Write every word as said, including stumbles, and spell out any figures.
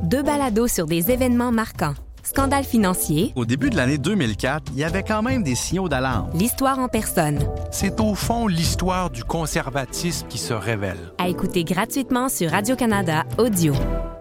Deux balados sur des événements marquants. Scandale financier. Au début de l'année deux mille quatre, il y avait quand même des signaux d'alarme. L'histoire en personne. C'est au fond l'histoire du conservatisme qui se révèle. À écouter gratuitement sur Radio-Canada Audio.